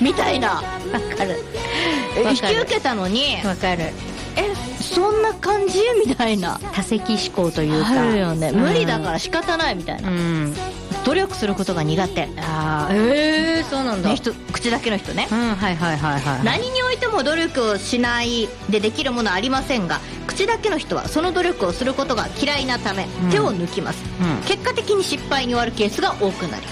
みたいな。 わかる。 引き受けたのに、 わかる。 そんな感じみたいな。 多席思考というか。 あるよね。無理だから仕方ないみたいな。努力することが苦手。 ああ、そうなんだ。 口だけの人ね。 はいはいはいはい。 何においても努力をしないでできるものはありませんが、口だけの人はその努力をすることが嫌いなため、手を抜きます。結果的に失敗に終わるケースが多くなります。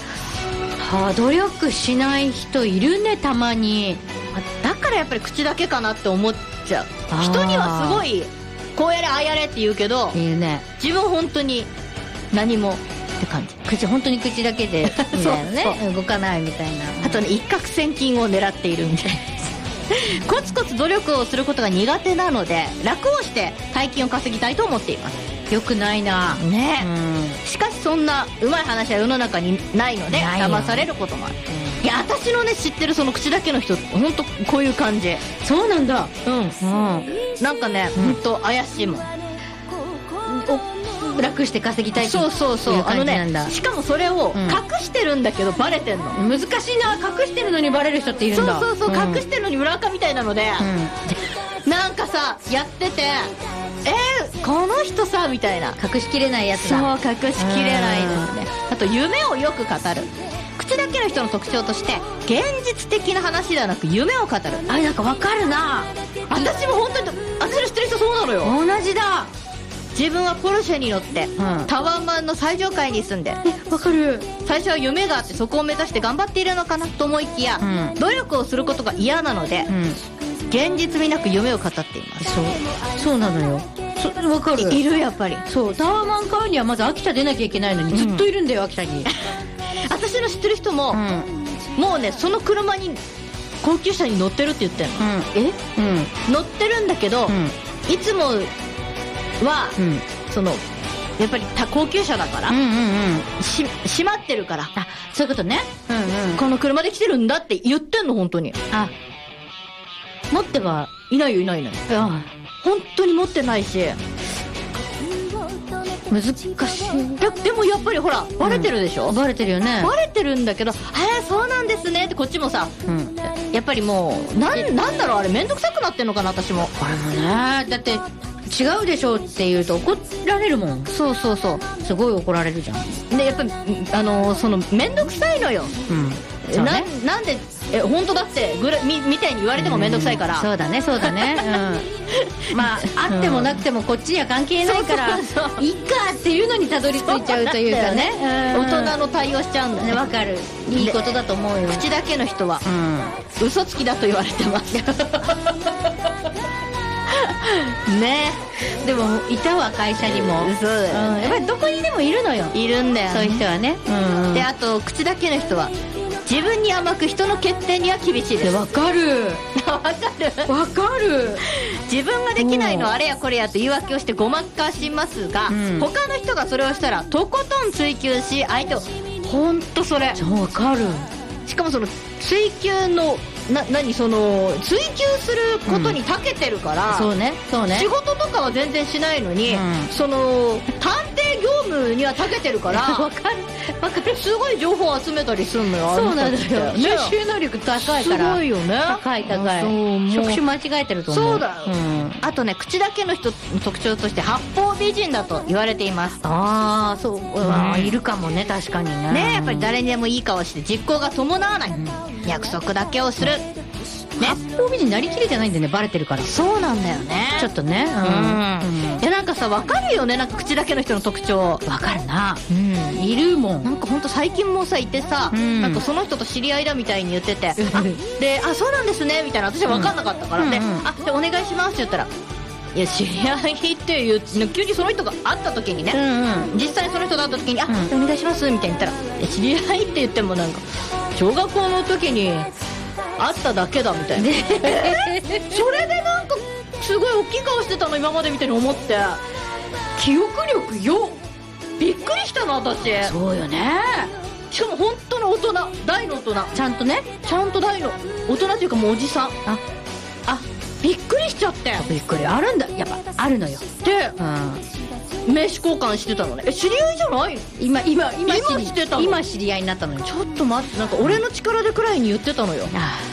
努力しない人いるね、たまに。 だからやっぱり口だけかなって思っちゃう。人にはすごいこうやれああやれって言うけど、 いいね、 自分本当に何もって感じ。 本当に口だけでみたいなね。動かないみたいな。 あとね、一攫千金を狙っているみたいな。コツコツ努力をすることが苦手なので、楽をして大金を稼ぎたいと思っています。 よくないなね。しかしそんなうまい話は世の中にないので、騙されることもある。いや、私のね知ってるその口だけの人って本当こういう感じ。 そうなんだ。 なんかね、本当怪しいもん。 楽して稼ぎたいっていうそう感じなんだ。 しかもそれを隠してるんだけどバレてんの。 難しいな、隠してるのにバレる人っているんだ。 そう、隠してるのに裏垢みたいなので、なんかさやってて、この人さみたいな、 隠しきれないやつだ。 そう、隠しきれないですね。あと夢をよく語る。口だけの人の特徴として、現実的な話ではなく夢を語る。 なんかわかるな。 私も本当に、私の知ってる人そうなのよ。 同じだ。 自分はポルシェに乗って、タワーマンの最上階に住んで、 わかる。 最初は夢があってそこを目指して頑張っているのかなと思いきや、努力をすることが嫌なので、現実味なく夢を語っています。 そうなのよ。わかる。 いる、やっぱり。 そう、タワーマン買うにはまず秋田出なきゃいけないのにずっといるんだよ、秋田に。 私の知ってる人も、もうね、その車に高級車に乗ってるって言ってんの。乗ってるんだけど、いつもは、そのやっぱり高級車だから、閉まってるから、 そういうことね。 この車で来てるんだって言ってんの、本当に。持ってはいないよ、いない。本当に持ってないし、 難しい。 でもやっぱりほらバレてるでしょ。 バレてるよね。 バレてるんだけど、そうなんですねってこっちもさ、やっぱりもうなんだろう、あれ面倒くさくなってんのかな、私も。 あれもね、だって違うでしょって言うと怒られるもん。 そうすごい怒られるじゃん。 でやっぱりその面倒くさいのよ。なんで本当だってみたいに言われても面倒くさいから。 そうだね。まああってもなくてもこっちには関係ないからいっかっていうのにたどり着いちゃうというかね。 大人の対応しちゃうんだね。 わかる。いいことだと思うよ。 口だけの人は嘘つきだと言われてますね。 でもいたわ、会社にも。 そうだよね。 やっぱりどこにでもいるのよ。 いるんだよね、 そういう人はね。 で、あと口だけの人は自分に甘く人の欠点には厳しいです。 わかる。 自分ができないのあれやこれやと言い訳をしてごまかしますが、他の人がそれをしたらとことん追求し相手を、ほんとそれわかる。 しかもその追求のその追求することに長けてるから、 そうね仕事とかは全然しないのに、その探偵業務には長けてるからわかるすごい情報を集めたりするのよ。 そうなんですよ。優秀能力高いから。 すごいよね。 高い職種間違えてると思う。 そうだよ。あとね、口だけの人の特徴として八方美人だと言われています。 そういるかもね、確かにね。 やっぱり誰にでもいい顔して実行が伴わない、約束だけをする。 八方美人なりきれてないんだよね、バレてるから。 そうなんだよね、 ちょっとね。 なんかさ、分かるよね、なんか口だけの人の特徴。 分かるな。いるもん。 なんかほんと最近もさいてさ、なんかその人と知り合いだみたいに言ってて、で、そうなんですねみたいな、私は分かんなかったから、で、じゃあお願いしますって言ったら、いや、知り合いっていう、急にその人が会った時にね、実際にその人と会った時に、お願いしますみたいに言ったら、知り合いって言ってもなんか小学校の時に会っただけだみたいな。それでなんかすごい大きい顔してたの今までみたいに思って、記憶力よ、びっくりしたの私。 そうよね。 しかも本当の大人、大の大人、 ちゃんとね、 ちゃんと大の大人っていうかもうおじさん。びっくりしちゃって。 びっくり。あるんだ、やっぱあるのよ。 で、名刺交換してたのね。知り合いじゃない？ 今してたの。 今知り合いになったのに。 ちょっと待って、なんか俺の力でくらいに言ってたのよ。